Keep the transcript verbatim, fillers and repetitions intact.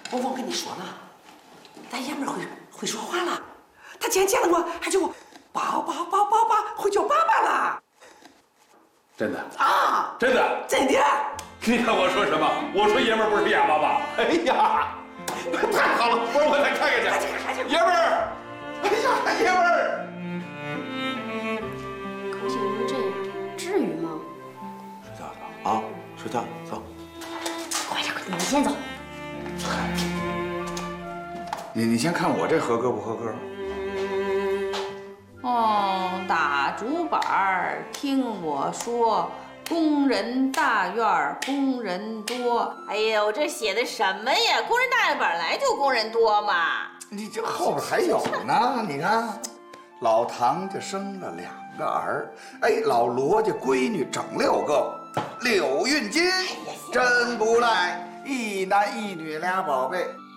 我忘跟你说了，咱爷们儿会会说话了。他今天见了我，还叫我宝宝宝宝宝，会叫爸爸了。 真的啊？ 真的真的。 你看我说什么？我说爷们儿不是哑巴吧？哎呀，太好了！我说我再看看去。爷们儿，哎呀，爷们儿。 高兴成这样，至于吗？ 睡觉去啊，睡觉去，走。 快点，你先走。 嗨，你你先看我这合格不合格？ 哦，打竹板儿，听我说，工人大院工人多。哎呦，这写的什么呀？工人大院本来就工人多嘛。 你这后边还有呢，你看，老唐家生了两个儿，哎，老罗家闺女整六个，六运金，真不赖，一男一女俩宝贝。